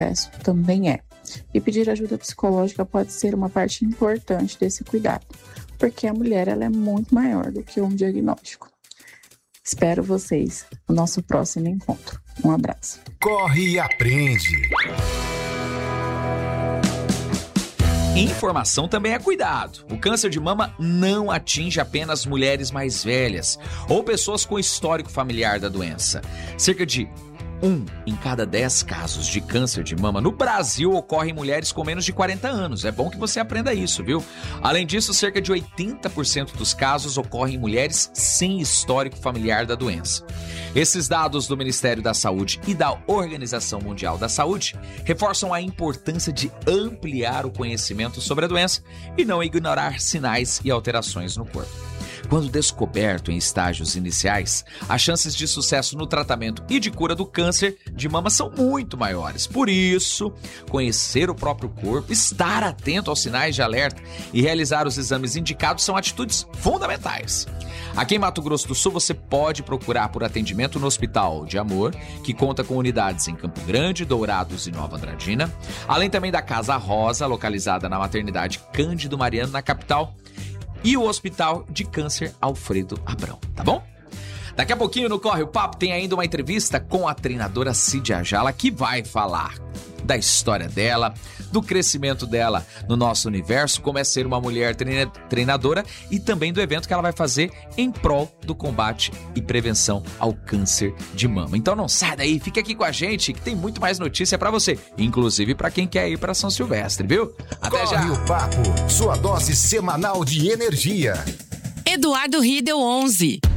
sucesso também é. E pedir ajuda psicológica pode ser uma parte importante desse cuidado, porque a mulher ela é muito maior do que um diagnóstico. Espero vocês no nosso próximo encontro. Um abraço. Corre e aprende. Informação também é cuidado. O câncer de mama não atinge apenas mulheres mais velhas ou pessoas com histórico familiar da doença. Cerca de 1 em cada 10 casos de câncer de mama no Brasil ocorre em mulheres com menos de 40 anos. É bom que você aprenda isso, viu? Além disso, cerca de 80% dos casos ocorrem em mulheres sem histórico familiar da doença. Esses dados do Ministério da Saúde e da Organização Mundial da Saúde reforçam a importância de ampliar o conhecimento sobre a doença e não ignorar sinais e alterações no corpo. Quando descoberto em estágios iniciais, as chances de sucesso no tratamento e de cura do câncer de mama são muito maiores. Por isso, conhecer o próprio corpo, estar atento aos sinais de alerta e realizar os exames indicados são atitudes fundamentais. Aqui em Mato Grosso do Sul, você pode procurar por atendimento no Hospital de Amor, que conta com unidades em Campo Grande, Dourados e Nova Andradina, além também da Casa Rosa, localizada na Maternidade Cândido Mariano, na capital, e o Hospital de Câncer Alfredo Abrão, tá bom? Daqui a pouquinho no Corre o Papo tem ainda uma entrevista com a treinadora Cidia Ajala, que vai falar da história dela, do crescimento dela no nosso universo, como é ser uma mulher treinadora e também do evento que ela vai fazer em prol do combate e prevenção ao câncer de mama. Então não sai daí, fica aqui com a gente que tem muito mais notícia pra você, inclusive pra quem quer ir pra São Silvestre, viu? Até já! Corre o Papo, sua dose semanal de energia. Eduardo Riedel 11.